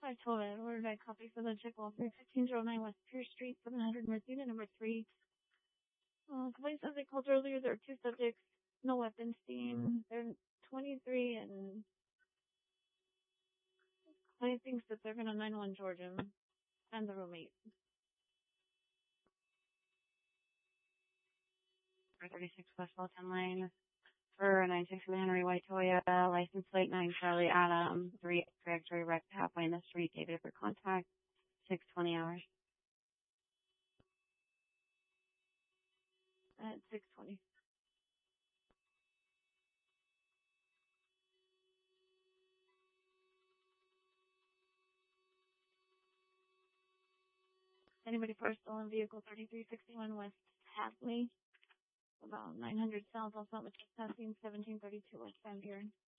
I told it. Ordered a copy for the Chippewa 1509 West Pierce Street, 700 Merced, number 3. Complaint says they called earlier. There are 2 subjects. No weapons seen. They're 23 and Clay thinks that they're gonna 9-1 Georgia and the roommate. 36 West Walton Lane for 963 Henry White Toyota, license plate 9 Charlie Adam, 3 trajectory wrecked halfway in the street, dated for contact, 6:20 hours. At 6:20. Anybody for a stolen vehicle, 3361 West Hadley, about 900 south, also which is passing 1732 West Van Buren.